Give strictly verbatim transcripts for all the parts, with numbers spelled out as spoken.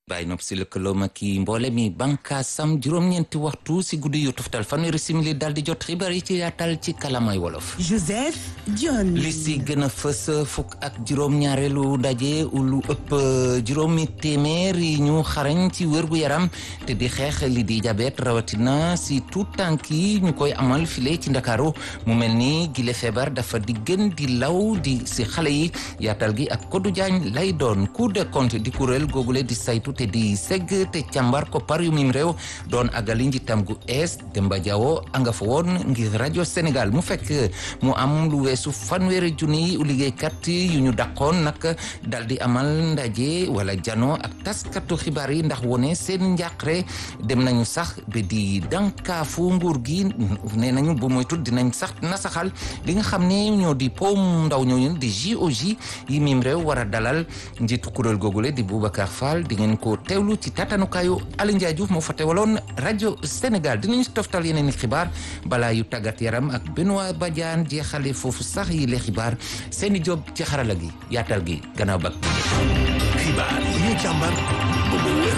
bàyyi nopp si lëkkaloom ak i mboole mi bànkaasam juróom-ñeenti waxtu si guddi yu toftal fanweeri simili daal di jot xibaar yi ci yaatal ci kalamay wolof. Joseph Dione. li si gën a fës fukk ak juróom-ñaareelu ndaje lu ëpp juróomi téeméer yi ñu xarañ ci wérgu yaram te di xeex li di jabet rawatina si tout tànk yi ñu koy amal file ci Ndakaaru mu mel ni gile feebar dafa di gën di law di si xale yi yaatal gi ak Kodou Diagne lay doon Cour des comptes di kuréel googule di saytu te di segg te càmbar ko par yu mim réew doon agali njiitam gu ees Demba Diawo anga fa woon ngir rajo Sénégal mu fekk mu am lu weesu fanweeri junni liggéeykat yu ñu dàqoon nag dal di amal ndaje wala jano ak taskatu xibaar yi ndax wone seen njàqare dem nañu sax ba di dankaafu nguur gi nee nañu bu moy tut dinañ sax nasaxal li nga xam ne ñoo di pom ndaw ñooñu di J O J yi mim réew war a dalal njiitu kuréel googule di Boubacar Fall di ngeen ko teewlu ci tatanukaayu Aliou Ndiaye Diouf moo fa teewaloon rajo Sénégal dinañu toftal yeneen i xibaar balaa yu tàggat yaram ak Benoît Badiane jeexale foofu sax yi le xibaar seeni job ci xarala gi yaatal gi gannaaw bak xibaar yi ñu càmbar ba mu wér.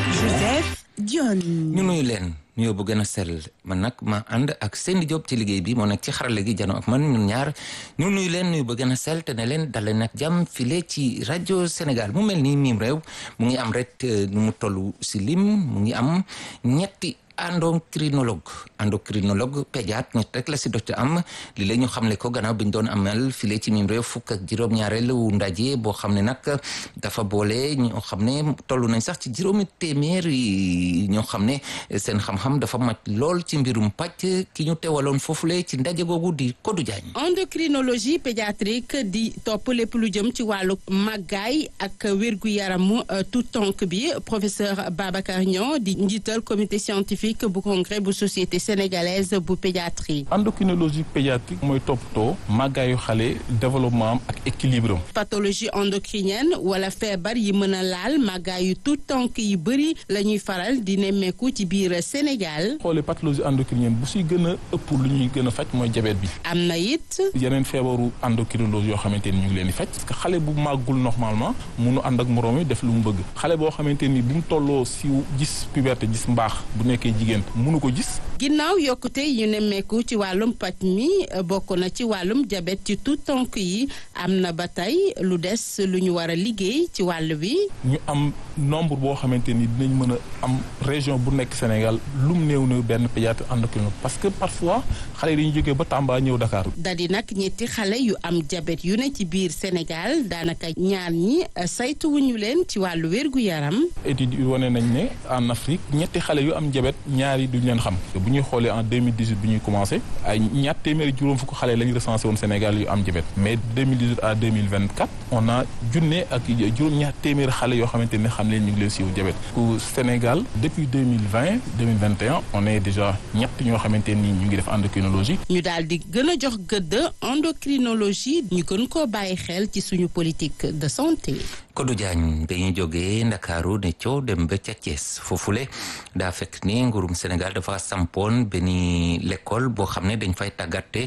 Joseph Dione. ñu nuyu leen nuyoo bu gën a sell man nag ma ànd ak seeni job ci liggéey bi moo nekk ci xarala gi jano ak man ñun ñaar ñu nuyu leen nuyu bu gën a sell te ne leen dale nag jàmm file ci rajo Sénégal mu mel ni miim réew mu ngi am rek nu mu toll si lim mu ngi am ñetti endocrinologue endocrinologue pédiatre ñett rek la si docteur am li la ñu xamle ko gannaaw bi ñu doon amal file ci miim réew fukk ak juróom-ñaareelu ndaje boo xam ne nag dafa boole ñoo xam ne toll nañ sax ci juróomi téeméer yi ñoo xam ne seen xam-xam dafa màcc lool ci mbirum pàcc ki ñu teewaloon foofule ci ndaje googu di Kodou Diagne. endocrinologie pédiatrique di topp lépp lu jëm ci wàllu màggaay ak wérgu yaramu tout tonk bi professeur Babacar Niang di njiital comité scientifique bu congrès bu société sénégalaise bu pédiatrie. endocrinologie pédiatrique mooy toppatoo màggaayu xale développement am ak équilibre am. pathologie endocrinienne wala feebar yi mën a laal màggaayu tout tonk yi bëri la ñuy faral di nemmeeku ci biir Sénégal. xoolee pathologie endocrinienne bu si gën a ëpp lu ñuy gën a faj mooy diabète bi. am na it. yeneen feebaru endocrinologie yoo xamante ni ñu ngi leen di faj. parce que xale bu màggul normalement munu ànd ak moroom yi def lu mu bëgg. xale boo xamante ni bu mu tolloo si gis puberté gis mbaax bu nekkee jigéen mënu ko gis. ginnaaw yokkute yu nemmeeku ci wàllum paj mi bokk na ci wàllum diabète ci tout tonk yi am na ba tey lu des lu ñu war a liggéey ci wàll bi. ñu am nombre boo xamante ni dinañ mën a am région bu nekk Sénégal lum néew néew benn pédiatre endocrinologue parce que parfois xale yi dañuy jógee ba Tamba ñëw Dakar. dadi nag ñetti xale yu am diabète yu ne ci biir Sénégal daanaka ñaar ñi saytuwuñu leen ci wàllu wérgu yaram. études yi wane nañ ne en Afrique ñetti xale yu am diabète ñaari duñ leen xam bu ñuy xoolee en deux mille dix-huit bi ñuy commencé ay ñaar téeméeri juróom fukk xale lañu recensé woon Sénégal yu am diabète mais deux mille dix-huit à deux mille vingt-quatre on a junne ak juróom ñaar téeméeri xale yoo xamante ne xam leen ñu ngi leen siiw diabète ku Sénégal depuis deux mille vingt deux mille vingt et un on est déjà ñett ñoo xamante ni ñu ngi def endocrinologie. ñu daal di gën a jox gëdd endocrinologie ñu gën koo bàyyi xel ci suñu politique de santé. Kodou Diagne dañuy jógee Ndakaaru ne coow dem ba ca Thiès foofule daa fekk ni nguurum Sénégal dafa sampoon benn l'école boo xam ne dañ fay tàggate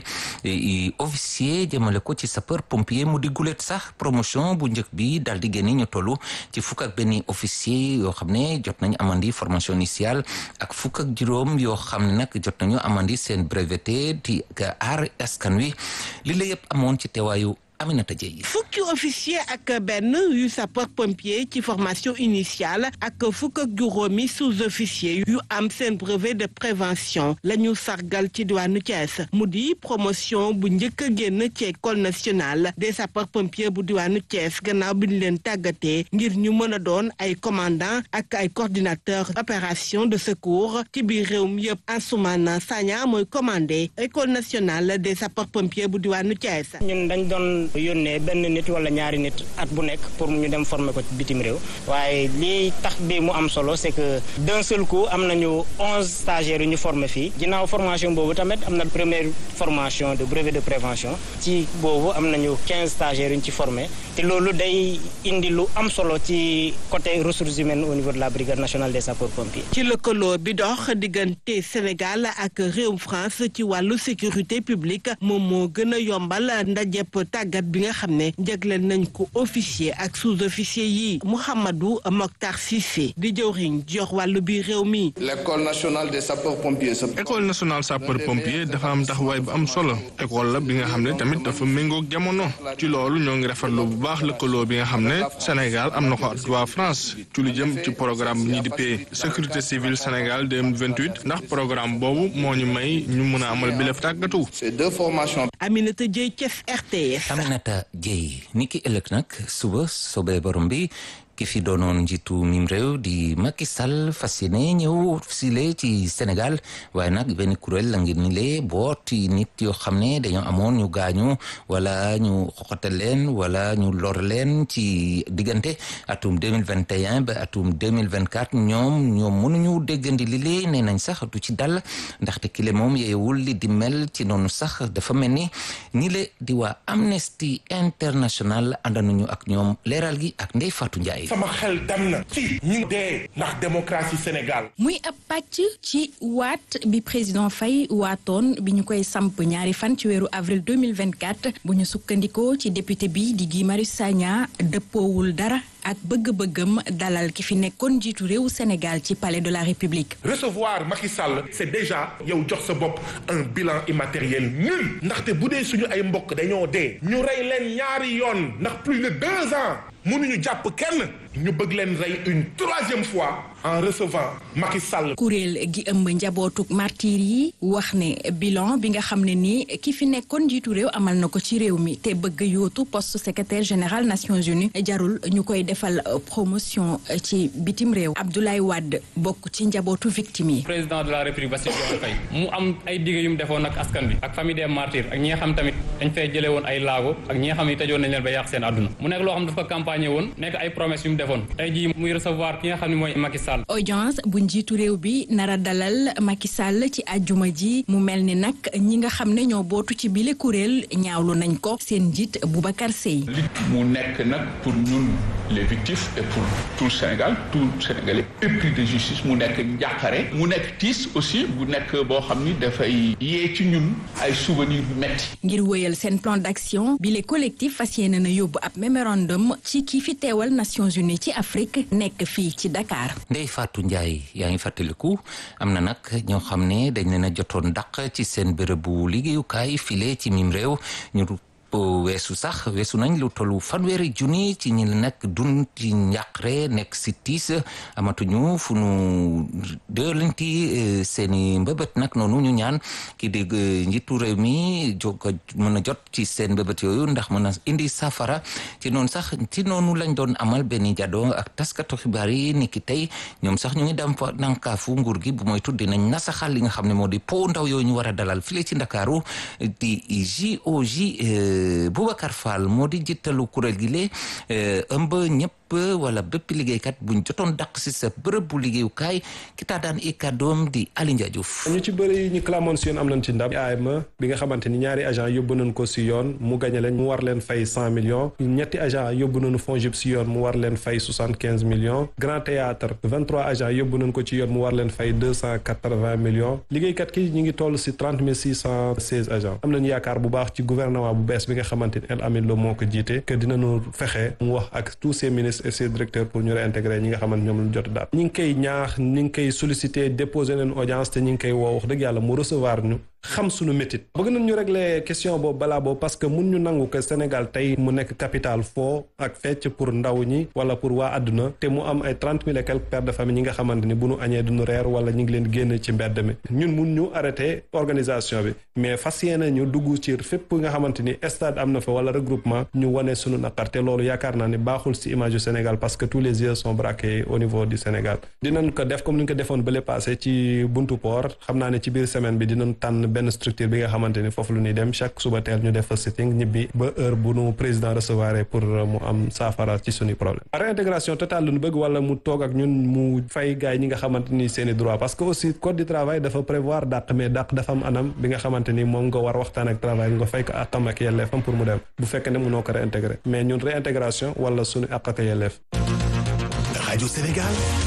officier jëmale ko ci sapeur pompier mu di gulet sax promotion bu njëkk bi daal di génne ñu tollu ci fukk ak benn officier yoo xam ne jot nañu amandi formation initiale ak fukk ak juróom yoo xam ne nag jot nañu amandi seen breveté di aar askan wi li la yëpp amoon ci teewaayu Aminata Dieye. fukki officier ak benn yu sapeur pompier ci formation initiale ak fukk ak juróomi sous-officier yu am seen brevet de prévention la ñu sargal ci diwaanu Thiès mu di promotion bu njëkk a génn ci école nationale des sapeurs pompiers bu diwaanu Thiès gannaaw bi ñu leen tàggatee ngir ñu mën a doon ay commandant ak ay coordinateur opération de secours ci biir réew mi yëpp. Ansoumana Sagna mooy commandé école nationale des sapeurs pompiers bu diwaanu Thiès. ñun dañ doon yónnee benn nit wala ñaari nit at bu nekk pour ñu dem former ko ci bitim réew waaye lii tax bi mu am solo c'est que d'un seul coup am nañu onze stagiaires yu ñu former fii ginnaaw formation boobu tamit am na première formation de brevet de prévention ci boobu am nañu quinze stagiaires yu ñu ci former te loolu day indi lu am solo ci côté ressources humaines au niveau de la brigade nationale des sapeurs pompiers. ci lëkkaloo bi dox diggante Sénégal ak réewum France ci wàllu sécurité publique moom moo gën a yombal ndajep tàggat tàggat bi nga xam ne jagleel nañ ko officier ak sous-officier yi Mouhamadou Mokhtar Cissé di jëwriñ jox wàllu bi réew mi. l'école nationale des sapeurs pompiers. école nationale sapeur pompier dafa am taxawaay bu am solo école la bi nga xam ne tamit dafa méngoog jamono ci loolu ñoo ngi rafetlu bu baax lëkkaloo bi nga xam ne Sénégal am na ko ak waa France ci lu jëm ci programme bi ñuy dippee sécurité civile Sénégal deux mille vingt-huit ndax programme boobu moo ñu may ñu mën a amal bilef tàggatu. ces deux formations. Aminata Dieye Thiès R T S. Aminata Dieye ni ki ëllëg nag suba sobee borom bi ki fi doonoon njiitu mim réew di Macky Sall fas yéene ñëw sile ci Sénégal waaye nag benn kuréel la ngir ni lee booti nit yoo xam ne dañoo amoon ñu gaañu wala ñu xoxatal leen wala ñu lor leen ci diggante atum deux mille vingt et un ba atum deux mille vingt-quatre ñoom ñoom mënuñu déggandi li lee nee nañ sax du ci dal ndaxte kile moom yeewul li di mel ci noonu sax dafa mel ni ni le di waa Amnesty International àndanuñu ak ñoom leeral gi ak Ndeye Fatou Ndiaye. sama xel dem na ci ñi dee ndax démocratie Sénégal. muy ab pàcc ci waat bi président Faye waatoon bi ñu koy samp ñaari fan ci weeru avril deux mille vingt-quatre bu ñu sukkandikoo ci député bi di Guy Marius Sagna dëppoowul dara ak bëgg-bëggam dalal ki fi nekkoon jiitu réewu Sénégal ci palais de la République. recevoir Macky Sall c'est déjà yow jox sa bopp un bilan immatériel nul ndaxte bu dee suñu ay mbokk dañoo dee ñu rey leen ñaari yoon ndax plus de deux ans mënuñu jàpp kenn ñu bëgg leen rey une troisième fois en recevant Macky Sall. kuréel gi ëmb njabootuk martyr yi wax ne bilan bi nga xam ne nii ki fi nekkoon jiitu réew amal na ko ci réew mi te bëgg yootu poste secrétaire général Nations Unies jarul ñu koy defal promotion ci bitim réew. Abdoulaye Wade bokk ci njabootu victime yi. président de la République Bassirou Diomaye Faye mu am ay digg yu mu defoon ak askan bi ak famille des martyrs ak ñi nga xam tamit dañ fay jëlee woon ay laago ak ñi nga xam ne tëjoon nañ leen ba yàq seen àdduna mu nekk loo xam dafa campagne woon nekk ay promesses yu mu defoon tey jii muy recevoir ki nga xam ne mooy Macky Sall. audience bu njiitu réew bi nara dalal Macky Sall ci àjjuma ji mu mel ni nag ñi nga xam ne ñoo bootu ci bile kuréel ñaawlu nañ ko seen njiit Boubacar Seye. li mu nekk nag pour ñun les victimes et pour tout le Sénégal tout Sénégalais épris de justice mu nekk njàqare mu nekk tiis aussi bu nekk boo xam ni dafay yee ci ñun ay souvenirs bu metti ngir wéyal seen plan d'action bile collectif fas yéene na yóbbu ab mémorandum ci kii fi teewal Nations Unies ci Afrique nekk fii ci Dakar. Ndeye Fatou Ndiaye yaa ngi fàttaliku am na nag ñoo xam ne dañ leen a jotoon dàq ci seen bërëbu liggéeyukaay file ci mim réew ñu weesu sax weesu nañ lu tollu fanweeri junni ci ñi nekk dun ci njàqare nekk si tiis amatuñu fu nu dëlanti seeni mbëbët nag noonu ñu ñaan ki di njiitu réew mi jo ko mën a jot ci seen mbëbët yooyu ndax mën a indi safara ci noonu sax ci noonu lañ doon amal benn jado ak taskatu xibaar yi ni ki tey ñoom sax ñu ngi dem fa nankaafu nguur gi bu mooy tuddi nañ nasaxal li nga xam ne moo di po ndaw yooyu ñu war a dalal file ci Ndakaaru di J O J Boubacar Fall moo di jiitalu kuréel gi lee ëmb ñëpp wala bépp liggéeykat buñ jotoon dàq si sa bërëb bu liggéeyukaay ki taa daan i kàddoom di Aliou Ndiaye Diouf. ñu ci bëri ñu clamoon si yoon am nañ ci ndam A M E bi nga xamante ni ñaari agent yóbbu nañ ko si yoon mu gañe leen mu war leen fay cent millions ñetti agent yóbbu nañu FONGIP si yoon mu war leen fay soixante quinze millions Grand Théâtre vingt-trois agents yóbbu nañ ko ci yoon mu war leen fay deux cent quatre-vingts millions liggéeykat ki ñu ngi toll si trente mille six cent seize agents am nañu yaakaar bu baax ci gouvernement bu bees bi nga xamante ni El Amin Lo moo ko jiite que dinañu fexe mu wax ak tous ces ministres et ces directeurs pour ñu réintégrer ñi nga xamante ñoom lu jot daal ñi ngi koy ñaax ñi ngi koy solliciter déposer leen audience te ñi ngi koy woo wax dëgg yàlla mu recevoir ñu xam suñu métit bëgg nañ ñu régler question boobu balaa boobu parce que mun ñu nangu que Sénégal tey mu nekk capital foo ak fecc pour ndaw ñi wala pour waa àdduna te mu am ay trente mille et quelques pères de famille ñi nga xamante ni bu ñu añee duñu reer wala ñi ngi leen génn ci mbedd mi ñun mun ñu arrêter organisation bi mais fas yéene ñu dugg ci fépp nga xamante ni stade am na fa wala regroupement ñu wane suñu naqar te loolu yaakaar naa ni baaxul ci image du Sénégal parce que tous les yeux sont braqués au niveau du Sénégal dinañ ko def comme ni ñu ko defoon bële passé ci buntu port xam naa ne ci biir semaine bi dinañ tànn benn structure bi nga xamante ni foofu lu ñuy dem chaque suba teel ñu def fa sitting ñibbi ba heure bu nu président recevoir pour mu am saafara ci suñu problème réintégration totale lu ñu bëgg wala mu toog ak ñun mu fay gaay ñi nga xamante ni seeni droit parce que aussi code du travail dafa prévoir dàq mais dàq dafa am anam bi nga xamante ni moom nga war waxtaan ak travail nga fay ko àqam ak yelleefam pour mu dem bu fekkee ne mënoo ko réintégrer mais ñun réintégration wala suñu àq ak yelleef. Radio Sénégal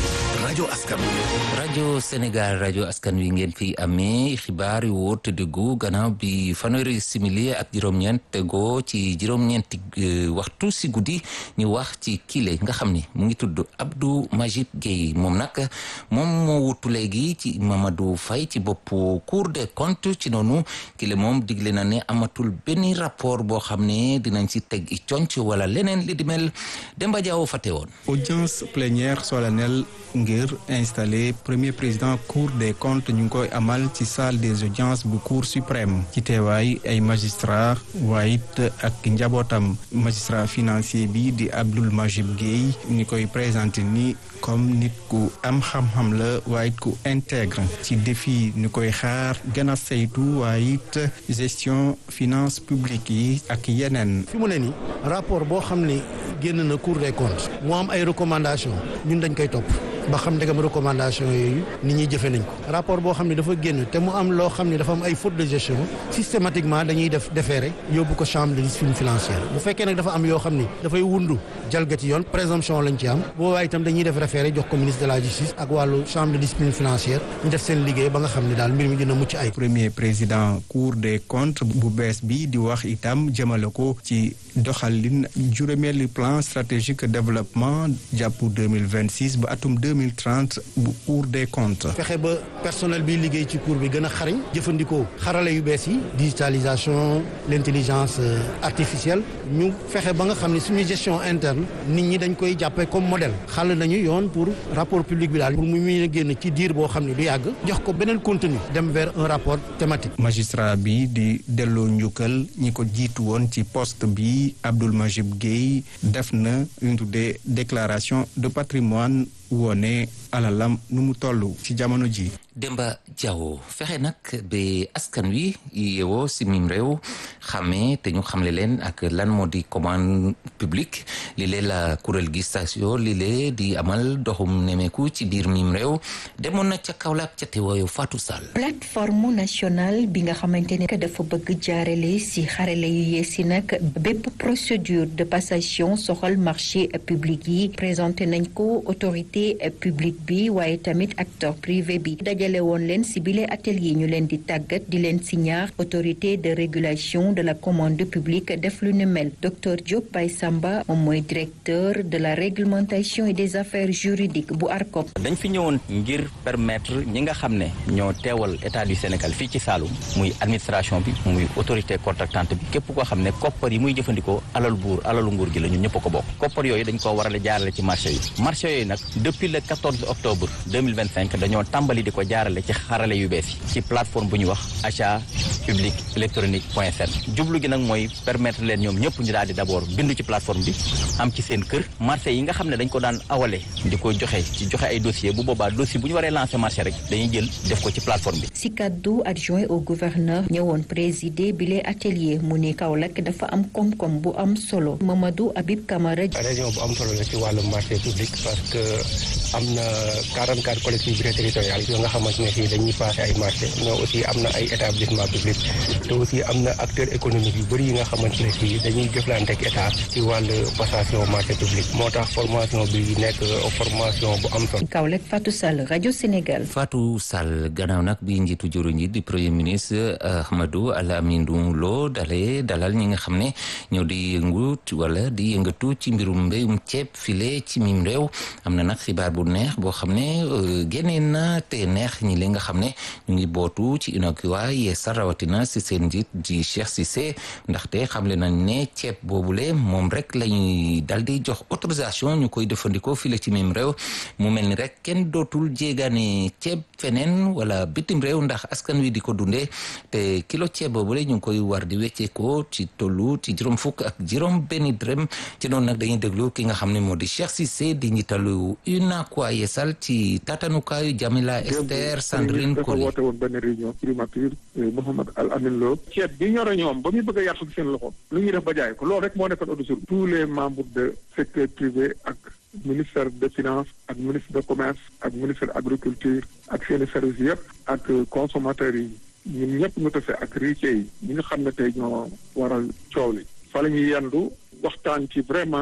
rajo askan wi. rajo Sénégal rajo askan wi ngeen fi amee xibaar yu wóor te dëggu gannaaw bi fanweeri simili ak juróom-ñeent tegoo ci juróom-ñeenti waxtu si guddi ñu wax ci kile nga xam ni mu ngi tudd Abdou Majid Gueye moom nag moom moo wutu léegi ci Mamadou Faye ci boppu Cour des comptes ci noonu kile moom digle na ne amatul benn rapport boo xam ne dinañ si teg i conc wala leneen li di mel Demba Diaw fate woon. audience plénière solennelle ngir installé premier président Cour des comptes ñu ngi koy amal ci salle des audiences bu Cour suprême ci teewaay ay magistrat waaye it ak njabootam magistrat financier bi di Abdoul Majid Gueye ñu koy présenté ni comme nit ku am xam-xam la waaye it ku intègre ci défi ñu koy xaar gën a saytu waaye it gestion finance publique yi ak yeneen. fi mu ne nii rapport boo xam ne génn na Cour des comptes mu am ay recommandations ñun dañ koy topp ba xam ndegam recommandation yooyu nit ñi jëfe nañ ko rapport boo xam ne dafa génn te mu am loo xam ne dafa am ay fautes de gestion systématiquement dañuy def déféré yóbbu ko chambre de discipline financière bu fekkee nag dafa am yoo xam ne dafay wundu jalgati yoon présomption lañ ci am boobaa itam dañuy def référé jox ko ministre de la justice ak wàllu chambre de discipline financière ñu def seen liggéey ba nga xam ne daal mbir mi dina mucc ay premier président Cour des comptes bu bees bi di wax itam jëmale ko ci doxalin juróomeelu plan stratégique développement jàpp deux mille vingt-six ba atum deux mille trente bu Cour des comptes. fexe ba personnel bi liggéey ci cour bi gën a xarañ jëfandikoo xarala yu bees yi digitalisation l'intelligence artificielle ñu fexe ba nga xam ne suñu gestion interne nit ñi dañ koy jàppee comme modèle xàll nañu yoon pour rapport public bi daal pour mu mën a génn ci diir boo xam ne du yàgg jox ko beneen contenu dem vers un rapport thématique. magistrat bi di delloo njukkal ñi ko jiitu woon ci poste bi Abdoul Majid Gueye def na une tuddee déclaration de patrimoine woone alalam nu mu toll ci jamono ji. Demba Diaw fexe nag ba askan wi yeewoo si mim réew xamee te ñu xamle leen ak lan moo di commande publique li lee la kuréel gi station li lee di amal doxum nemeeku ci biir mim réew demoon na ca Kaolack ca teewaayu Fatou Sall. plateforme nationale bi nga xamante ne dafa bëgg jaarale si xarale yu yees yi nag bépp procédure de passation soxal marché public yi présenté nañ ko autorité publique bi waaye tamit acteur privé bi dajale woon leen si bile atelier ñu leen di tàggat di leen si ñaar autorité de régulation de la commande publique def lu ne mel docteur Diop Baye Samba moom mooy directeur de la réglementation et des affaires juridiques bu ARCOP. dañ fi ñëwoon ngir permettre ñi nga xam ne ñoo teewal état du Sénégal fii ci Saloum muy administration bi muy autorité contractante bi képp koo xam ne koppar yi muy jëfandikoo alal buur alalu nguur gi la ñun ñëpp ko bokk koppar yooyu dañ koo warale jaarale ci marché yi marché yooyu nag depuis le quatorze octobre deux mille vingt-cinq dañoo tàmbali di ko jaarale ci xarale yu bees yi ci plateforme bu ñuy wax achat public électronique point sn jublu gi nag mooy permettre leen ñoom ñëpp ñu daal di d'abord bind ci plateforme bi am ci seen kër marché yi nga xam ne dañ ko daan awale di ko joxe ci joxe ay dossier bu boobaa dossier bu ñu waree lancer marché rek dañuy jël def ko ci plateforme bi. si kaddu adjoint au gouverneur ñëwoon présider bile atelier mu ne Kaolack dafa am koom-koom bu am solo Mamadou Habib Camara. région bu am solo la ci wàllu marché public parce que am na quarante-quatre collectivités territoriales yoo nga xamante ne fii dañuy passé ay marché mais aussi am na ay établissement public te aussi am na acteurs économiques yu bëri yi nga xamante ne fii dañuy jëflante ak état ci wàllu passation marché public moo tax formation bi nekk formation bu am solo. Kaolack Fatou Sall rajo Sénégal. Fatou Sall gannaaw nag bi njiitu juru nji di premier ministre Ahmadou Al-Amidou Lo dalee dalal ñi nga xam ne ñoo di yëngu wala di yëngatu ci mbirum mbéyum ceeb file ci mim réew am na nag xibaar bu neex boo xam ne génnee na te neex ñi li nga xam ne ñu ngi bootu ci UNACOIS Yeesal rawatina si seen njiit di Cheikh Cissé ndaxte xamle nañ ne ceeb boobule moom rek la ñuy dal di jox autorisation ñu koy jëfandikoo file ci mim réew mu mel ni rek kenn dootul jéegaane ceeb feneen wala bitim réew ndax askan wi di ko dundee te kilo ceeb boobule ñu ngi koy war di wecceekoo ci tollu ci juróom fukk ak juróom benn dërëm ci noonu nag dañuy déglu ki nga xam ne moo di Cheikh Cissé di njiitalu UNACOIS Yeesal ci tatanukaayu Jamila Esther Sandrine Koli. woote woon benn réunion primature Mouhamed Al Amin Lo ceeb bi ñoro ñoom ba muy bëgg a yar ci seen loxo lu ñuy def ba jaay ko loolu rek moo nekkoon au-dessus tous les membres de secteur privé ak ministère de finance ak ministre de commerce ak ministre agriculture ak seeni services yëpp ak consommateurs yi ñun ñëpp ñu tase ak riche yi ñi nga xam ne tey ñoo waral coow li fa la ñuy yendu waxtaan ci vraiment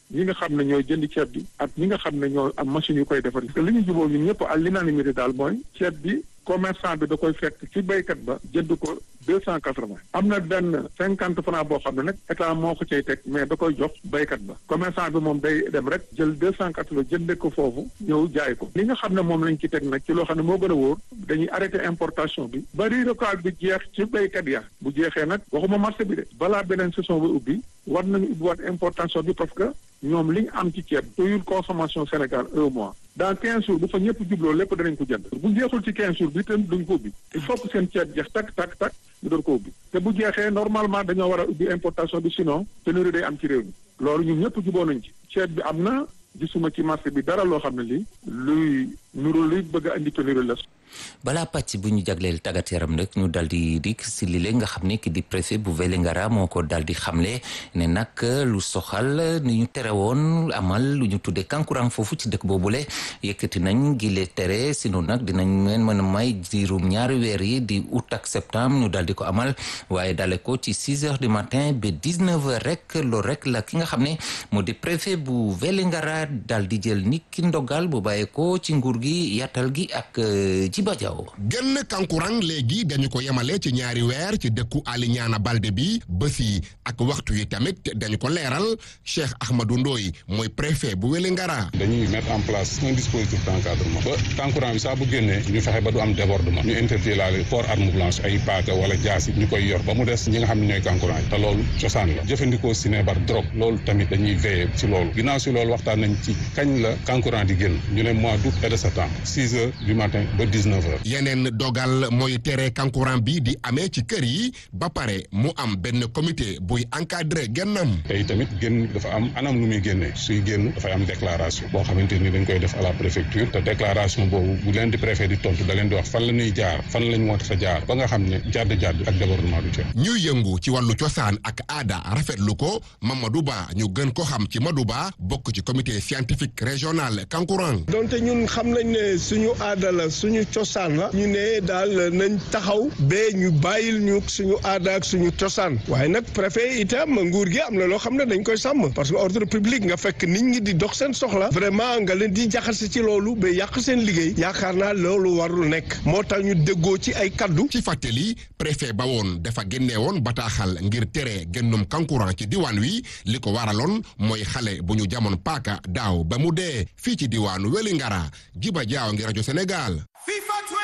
ñi nga xam ne ñooy jënd ceeb bi ak ñi nga xam ne ñoo am machine yu koy defar parce que li ñu jubóo ñun ñëpp à l'unanimité daal mooy ceeb bi commerçant bi da koy fekk ci béykat ba jënd ko deux cent quatre-vingts am na benn cinquante francs boo xam ne nag état moo ko cay teg mais da koy jox béykat ba commerçant bi moom day dem rek jël deux cent quatre-vingts jënde ko foofu ñëw jaay ko li nga xam ne moom lañ ci teg nag ci loo xam ne moo gën a wóor dañuy arrêté importation bi ba riz local bi jeex ci béykat ya bu jeexee nag waxuma marché bi de balaa beneen saison bi ubbi war nañu ubbiwaat importation bi parce que ñoom li ñu am ci ceeb doyul consommation Sénégal un mois dans quinze jours bu fa ñëpp jubloo lépp danañ ko jënd bu jeexul ci quinze jours bi itam duñ ko ubbi il faut que seen ceeb jeex tak tak tak ñu door ko ubbi te bu jeexee normalement dañoo war a ubbi importation bi sinon pénurie day am ci réew mi loolu ñun ñëpp juboo nañ ci ceeb bi am na gisuma ci marché bi dara loo xam ne lii luy nuru luy bëgg a indi pénurie la. balaa pàcc bu ñu jagleel tàggat yaram nag ñu dal di dikk si lile nga xam ne ki di préfet bu Vélingara moo ko dal di xamle ne nag lu soxal ni ñu tere woon amal lu ñu tuddee kankurang foofu ci dëkk boobule yëkkati nañ gile tere sinon nag dinañ leen mën a may diirum ñaari weer yi di août ak septembre ñu dal di ko amal waaye dale ko ci six heures du matin ba dix-neuf heures rek loolu rek la ki nga xam ne moo di préfet bu Vélingara dal di jël ni ki ndogal bu bàyyee ko ci nguur gi yaatal gi ak Jiba Jaaw genn kankurang léegi dañu ko yemale ci ñaari weer ci dëkku Alignana Balde bi bés yi ak waxtu yi tamit dañu ko leeral Cheikh Ahmadou Ndoye mooy préfet bu Vélingara. dañuy mettre en place un dispositif d'encadrement ba kankurang bi saa bu génnee ñu fexe ba du am débordement ñu interdire laale port arme blanche ay paaka wala jaasi ñu koy yor ba mu des ñi nga xam ne ñooy kankurang yi te loolu cosaan la jëfandikoo sinébar drogue loolu tamit dañuy veiller ci loolu ginnaaw si loolu waxtaan nañ ci kañ la kankurang di génn ñu ne mois d'août et de septembre six heures du matin ba dix-neuf heures. yeneen dogal mooy tere kankurang bi di amee ci kër yi ba pare mu am benn comité buy encadré génnam. tey tamit génn dafa am anam lu muy génnee suy génn dafay am déclaration boo xamante ni dañ koy def à la préfecture te déclaration boobu bu leen di préfet di tontu da leen di wax fan la ñuy jaar fan lañ moo tax a jaar ba nga xam ne jàdd jàdd ak débordement du ci. ñuy yëngu ci wàllu cosaan ak aada rafetlu ko Mamadou Ba ñu gën ko xam ci Madou Ba bokk ci comité scientifique régional kankurang. donte ñun xam nañ ne suñu aada la suñu cosaan la ñu ne daal nañ taxaw ba ñu bàyyil ñu suñu aada ak suñu cosaan waaye nag préfet itam nguur gi am na loo xam ne dañ koy sàmm parce que ordre public nga fekk nit ñi di dox seen soxla vraiment nga leen di jaxase ci loolu ba yàq seen liggéey yaakaar naa loolu warul nekk moo tax ñu déggoo ci ay kaddu. ci fàttali préfet ba woon dafa génne woon bataaxal ngir tere génnum kankurang ci diwaan wi li ko waraloon mooy xale bu ñu jamoon paaka daaw ba mu dee fii ci diwaanu Vélingara Jiba Jaaw ngi rajo Sénégal.